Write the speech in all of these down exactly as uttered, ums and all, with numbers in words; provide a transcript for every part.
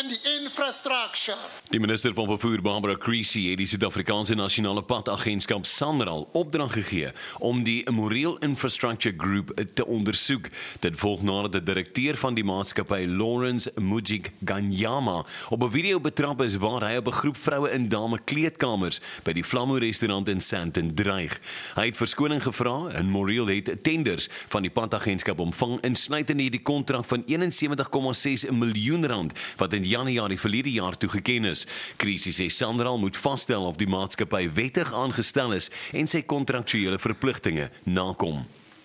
and infrastructure. Die minister van vervoer Barbara Creecy het die Suid-Afrikaanse Nasionale Padagentskap SANRAL opdrag gegee om die Moreel Infrastructure Group te ondersoek. Dit volg nadat die direkteur van die maatskappy Lawrence Mujik Ganyama op 'n video betrap is waar hy op 'n groep vroue in dame kleedkamers by die Flammo restaurant in Sandton dreig. Hy het verskoning gevra en Moreel het tenders van die padagentskap ontvang insluitende die kontrak van eenensewentig komma ses miljoen rand wat in Januarie verlede jaar toegeken is. Creecy sê SANRAL moet vasstel of die maatskappy wettig aangestel is en sy kontraktuele verpligtinge nakom.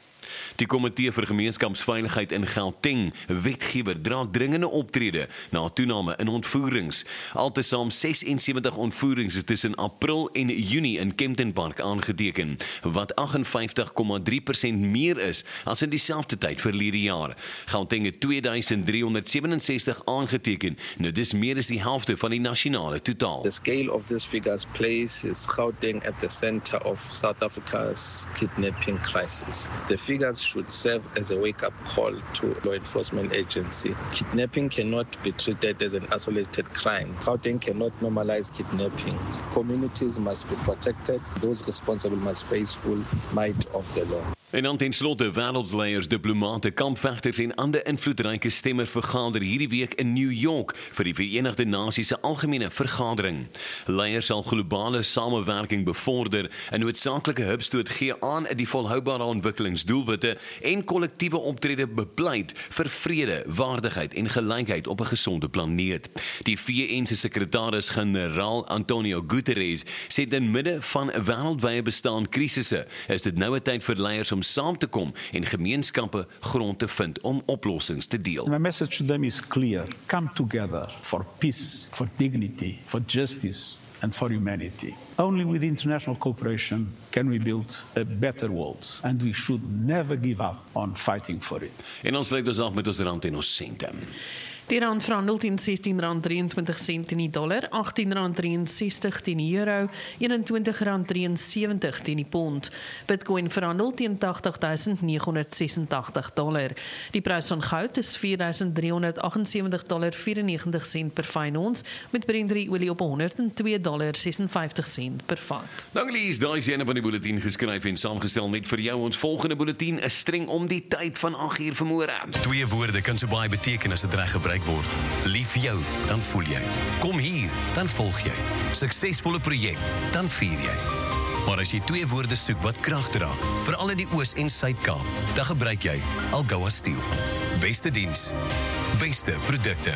Die Komitee vir Gemeenskapsveiligheid in Gauteng, wetgewer, dra dringende optrede na toename in ontvoerings. Altesaam sesensewentig ontvoerings is tussen April en Junie in Kempton Park aangeteken, wat agt en vyftig komma drie persent meer is as in dieselfde tyd verlede jaar. Gauteng het twee duisend driehonderd sewenensestig aangeteken, nou dis meer as die helfte van die nasionale totaal. The scale of these figures places Gauteng at the center of South Africa's kidnapping crisis. The figures should serve as a wake-up call to law enforcement agency. Kidnapping cannot be treated as an isolated crime. Gauteng cannot normalize kidnapping. Communities must be protected. Those responsible must face full might of the law. En dan ten slotte, wêreldleiers, diplomate, kampvegters en ander invloedryke stemme vergader hierdie week in New York vir die Verenigde Nasies se algemene vergadering. Leiers sal globale samewerking bevorder en noodsaaklike hupstoot gee aan die volhoubare ontwikkelingsdoelwitte en kollektiewe optrede bepleit vir vrede, waardigheid en gelykheid op 'n gesonde planeet. Die V N se sekretaris-generaal Antonio Guterres sê in midde van wêreldwye bestaan krisisse is dit nou 'n tyd vir leiers om saam te kom en gemeenskappe grond te vind om oplossings te deel. My message to them is clear. Come together for peace, for dignity, for justice and for humanity. Only with international cooperation can we build a better world, and we should never give up on fighting for it. En ons sluit ons af met ons rand en ons sente. Die rand verhandel teen sestien rand drieëntwintig sent teen die dollar, agttien rand drieënsestig teen die euro, eenentwintig rand drieënsewentig teen die pond. Bitcoin verhandel teen agtig duisend neghonderdsesentagtig dollar. Die prys van goud is vier duisend driehonderdagsewentig dollar vyrennegentig sent per fyn ons, met Brent olie op honderd en twee dollar sesenvyftig sent per vat. Dank Lies, daai is ene van die bulletin geskryf en saamgestel net vir jou. Ons volgende bulletin is streng om die tyd van agt uur vanmôre. Twee woorde kan so baie beteken as dit reg gebruik word. Lief vir jou, dan voel jy. Kom hier, dan volg jy. Suksesvolle projek, dan vier jy. Maar as jy twee woorde soek wat krag dra, veral in die Oos- en Suid-Kaap, dan gebruik jy Algoa Steel. Beste diens, beste produkte,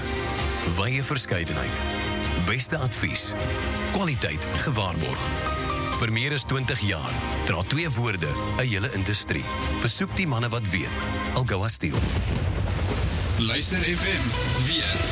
wye verskeidenheid, beste advies, kwaliteit gewaarborg. Vir meer as twintig jaar dra twee woorde 'n hele industrie. Besoek die manne wat weet. Algoa Steel. Luister F M, weer.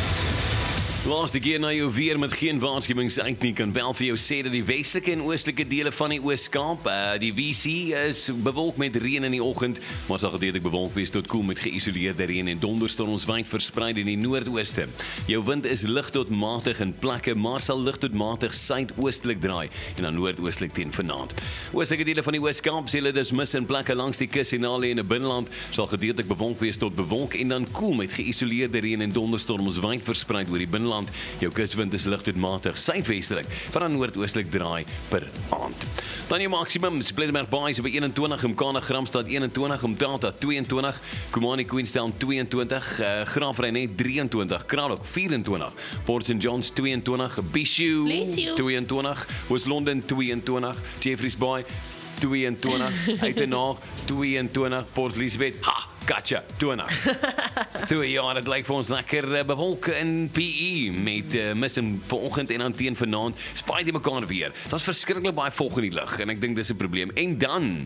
Laaste keer na jou weer met geen waarskuwings uit nie, kan wel vir jou sê dat die westelike en oostelike dele van die Oos-Kaap, uh, die W C is bewolk met reën in die oggend, maar sal gedeeltelik bewolk wees tot koel met geïsoleerde reën en donderstorms wyd versprei in die noordooste. Jou wind is lig tot matig in plekke, maar sal lig tot matig suidoostelik draai en dan noordoostelik teen vanaand. Oostelike dele van die Oos-Kaap, sê hulle dis mis in plekke langs die kus en al in die binneland, sal gedeeltelik bewolk wees tot bewolk en dan koel met geïsoleerde reën en donderstorms wyd versprei oor die binneland. Jou kuswind is lig tot matig suidwestelik, van dan noordoostelik draai per aand. Dan jou maksimum, Spitzenberg Baai is by eenentwintig, Mkana Gramstad eenentwintig, Umtata tweeëntwintig, Kumani Queenstown tweeëntwintig, uh, Graafrenet drieëntwintig, Kralok vyfentwintig, Port Saint John's tweeëntwintig, Bishu tweeëntwintig, West-London tweeëntwintig, Jeffreys Bay tweeëntwintig, Uitenaag tweeëntwintig, Port Elizabeth, ha! Gotcha, twintig. So ja, dit lyk vir ons lekker uh, bewolk in P E met uh, mis in vanoggend en dan teen vanaand. Spaai die mekaar weer. Daar's verskriklik baie volk in die lug en ek dink dis 'n probleem. En dan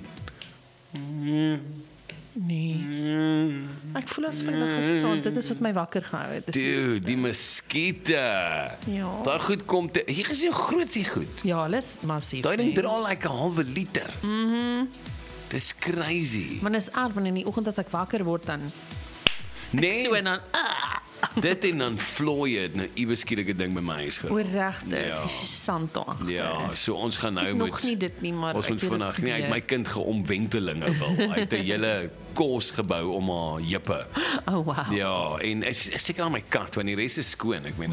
Nee. Ek voel asof ek nog gisterand, dit is wat my wakker gehou het. Dude, die muskiete. Ja. Daar goed kom te, hier is hoe groot is goed. Ja, hulle is massief. Daai ding dra like 'n halwe liter. Mhm. Dis crazy. Want is erg, want in die oggend as ek wakker word dan Nee. ek so en dan ah. Dit en dan vlooi het nou iewes skielike ding by my huis geraak. Oor regtig, Ja. sand daar agter. Ja, so ons gaan nou nog moet nie dit nie, maar ons ek moet weet vandag dit nie uit my kind geomwentelinge wil. Hy het 'n hele kos gebou om haar jippe. Oh wow. Ja, en ek seker aan my kat want die res is skoon. Ek meen